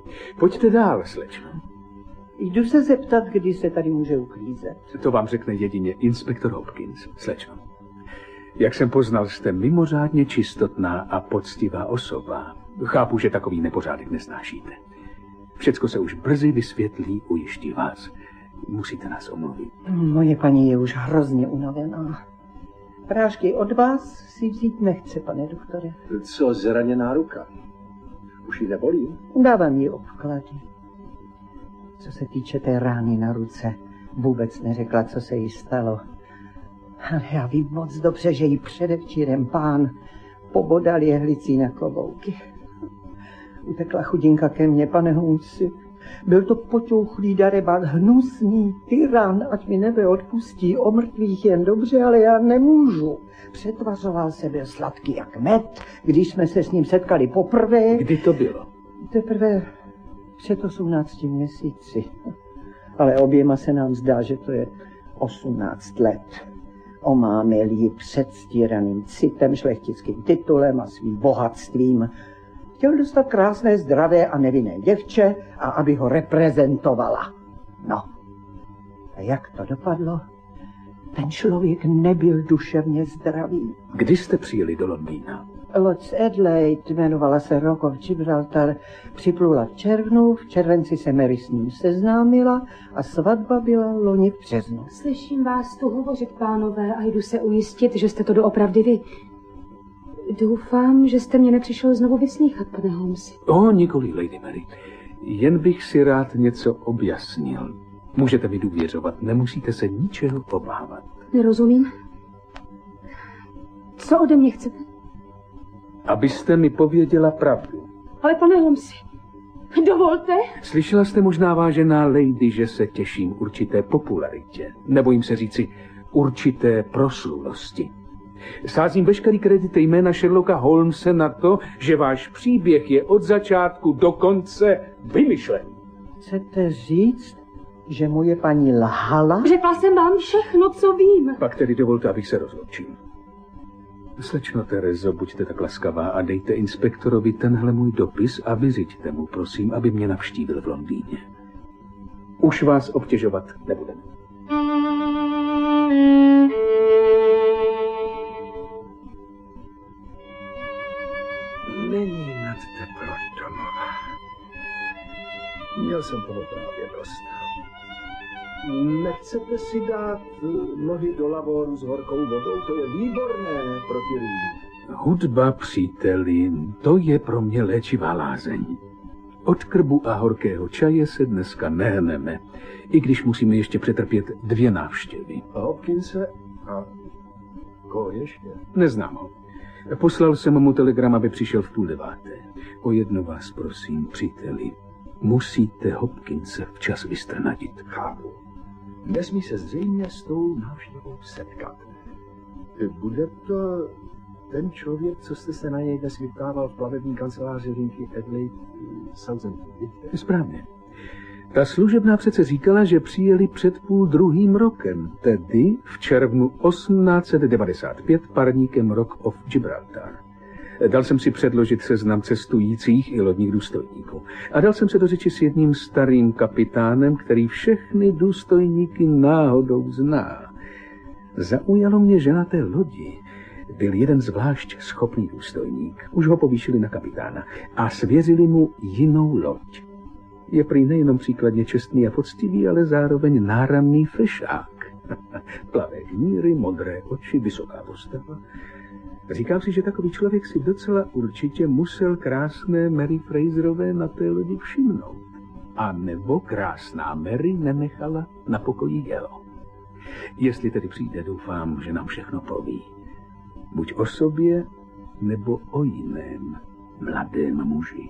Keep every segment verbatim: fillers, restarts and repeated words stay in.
Pojďte dál, slečno. Jdu se zeptat, kdy se tady může uklízet. To vám řekne jedině inspektor Hopkins, slečno. Jak jsem poznal, jste mimořádně čistotná a poctivá osoba. Chápu, že takový nepořádek nesnášíte. Všecko se už brzy vysvětlí, ujiští vás. Musíte nás omluvit. Moje paní je už hrozně unavená. Prášky od vás si vzít nechce, pane doktore. Co zraněná ruka? Už ji nebolí? Dávám jí obklady. Co se týče té rány na ruce, vůbec neřekla, co se jí stalo. Ale já vím moc dobře, že jí předevčírem pán pobodal jehlicí na klobouky. Utekla chudinka ke mně, pane Holmesi. Byl to poťouchlý darebát, hnusný tyran, ať mi nebe odpustí, o mrtvých jen dobře, ale já nemůžu. Přetvařoval se, byl sladký jak med, když jsme se s ním setkali poprvé. Kdy to bylo? Teprve před osmnácti měsíci. Ale oběma se nám zdá, že to je osmnáct let. Omámil ji předstíraným citem, šlechtickým titulem a svým bohatstvím. Chtěl dostat krásné, zdravé a nevinné děvče a aby ho reprezentovala. No, a jak to dopadlo? Ten člověk nebyl duševně zdravý. Kdy jste přijeli do Londýna? Loď z Adelaide, jmenovala se Rock of Gibraltar, připlula v červnu, v červenci se Mary s ním seznámila a svatba byla loni v březnu. Slyším vás tu hovořit, pánové, a jdu se ujistit, že jste to doopravdy vy. Doufám, že jste mě nepřišel znovu vyslýchat, pane Holmesi. O, nikoli, Lady Mary. Jen bych si rád něco objasnil. Můžete mi důvěřovat, nemusíte se ničeho obávat. Nerozumím. Co ode mě chcete? Abyste mi pověděla pravdu. Ale pane Holmesi, dovolte. Slyšela jste možná, vážená lady, že se těším určité popularitě. Nebojím se říci určité proslulosti. Sázím veškerý kredit jména Sherlocka Holmese na to, že váš příběh je od začátku do konce vymyšlený. Chcete říct, že moje paní lhala? Řekla jsem vám všechno, co vím. Pak tedy dovolte, abych se rozloučil. Slečno Terezo, buďte tak laskavá a dejte inspektorovi tenhle můj dopis a vyřiďte mu, prosím, aby mě navštívil v Londýně. Už vás obtěžovat nebudeme. Není nad teplo domova. Měl jsem toho právě dost. Nechcete si dát nohy do lavoru s horkou vodou? To je výborné proti rýmu. Hudba, příteli, to je pro mě léčivá lázeň. Od krbu a horkého čaje se dneska nehneme, i když musíme ještě přetrpět dvě návštěvy. A Hopkinse a koho ještě? Neznám ho. Poslal jsem mu telegram, aby přišel v půl deváté. O jedno vás prosím, příteli. Musíte Hopkinse včas vystrnadit. Chápu. Nesmí se zřejmě s tou návštěvou setkat. Bude to ten člověk, co jste se na něj dnes vyptával v plavební kanceláři linky Adelaide Southampton? Správně. Ta služebná přece říkala, že přijeli před půl druhým rokem, tedy v červnu osmnáct set devadesát pět parníkem Rock of Gibraltar. Dal jsem si předložit seznam cestujících i lodních důstojníků. A dal jsem se do řeči s jedním starým kapitánem, který všechny důstojníky náhodou zná. Zaujalo mě, že na té lodi byl jeden zvlášť schopný důstojník. Už ho povýšili na kapitána a svěřili mu jinou loď. Je prý nejenom příkladně čestný a poctivý, ale zároveň náramný fešák. Plavé hníry, modré oči, vysoká postava. Říkám si, že takový člověk si docela určitě musel krásné Mary Fraserové na té lodi všimnout. A nebo krásná Mary nenechala na pokoji jeho. Jestli tedy přijde, doufám, že nám všechno poví. Buď o sobě, nebo o jiném mladém muži.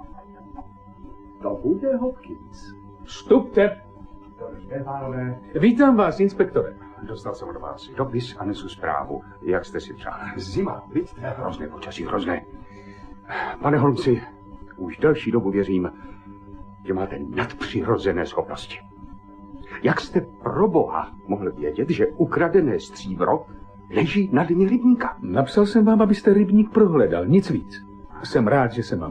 To bude Hopkins. Vstupte! Dobrý, pánové. Vítám vás, inspektore. Dostal jsem od vás dopis a nesu zprávu. Jak jste si přál? Zima, vidíte? Hrozné počasí, hrozné. Pane Holmesi, už delší dobu věřím, že máte nadpřirozené schopnosti. Jak jste pro boha mohl vědět, že ukradené stříbro leží na dně rybníka? Napsal jsem vám, abyste rybník prohledal, nic víc. Jsem rád, že jsem vám